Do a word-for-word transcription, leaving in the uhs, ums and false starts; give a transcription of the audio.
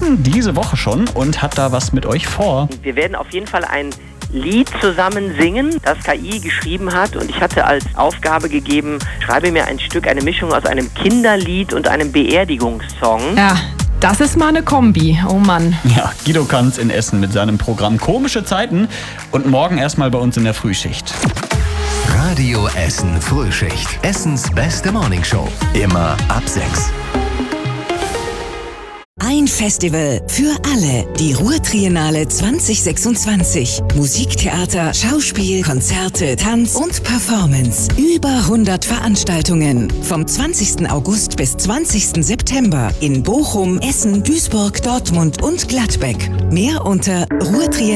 Essen diese Woche schon und hat da was mit euch vor. Wir werden auf jeden Fall ein Lied zusammen singen, das K I geschrieben hat, und ich hatte als Aufgabe gegeben, schreibe mir ein Stück, eine Mischung aus einem Kinderlied und einem Beerdigungssong. Ja, das ist mal eine Kombi, oh Mann. Ja, Guido Kanz in Essen mit seinem Programm Komische Zeiten und morgen erstmal bei uns in der Frühschicht. Radio Essen Frühschicht. Essens beste Morningshow. Immer ab sechs. Ein Festival für alle. Die Ruhr-Triennale zwanzig sechsundzwanzig. Musiktheater, Schauspiel, Konzerte, Tanz und Performance. Über hundert Veranstaltungen. Vom zwanzigsten August bis zwanzigsten September in Bochum, Essen, Duisburg, Dortmund und Gladbeck. Mehr unter ruhr triennale